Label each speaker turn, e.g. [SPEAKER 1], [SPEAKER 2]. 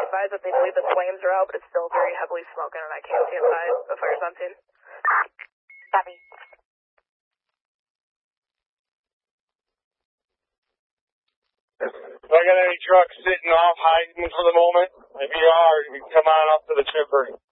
[SPEAKER 1] advise that they believe the flames are out, but it's still very heavily smoking, and I can't see inside. The fire's on scene.
[SPEAKER 2] Copy.
[SPEAKER 3] Do I got any trucks sitting off hiding for the moment? If you are, you can come on up to the chipper.